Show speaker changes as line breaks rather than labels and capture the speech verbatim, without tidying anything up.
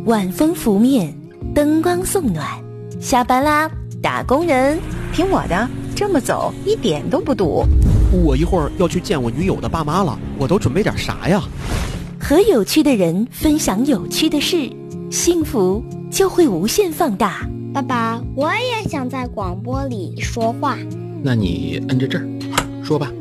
晚风拂面，灯光送暖。下班啦，打工人，
听我的，这么走一点都不堵。
我一会儿要去见我女友的爸妈了，我都准备点啥呀？
和有趣的人分享有趣的事，幸福就会无限放大。
爸爸，我也想在广播里说话。
那你摁着这儿说吧。